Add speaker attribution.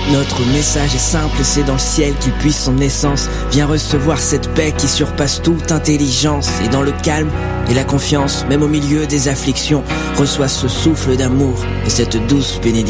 Speaker 1: Notre message est simple, c'est dans le ciel qu'il puise son essence. Viens recevoir cette paix qui surpasse toute intelligence. Et dans le calme et la confiance, même au milieu des afflictions, reçois ce souffle d'amour et cette douce bénédiction.